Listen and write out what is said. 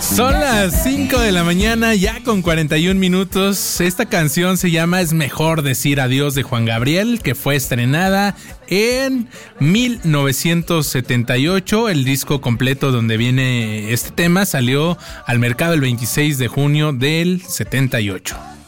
Son las 5 de la mañana, ya con 41 minutos. Esta canción se llama Es mejor decir adiós, de Juan Gabriel, que fue estrenada en 1978. El disco completo donde viene este tema salió al mercado el 26 de junio del 78.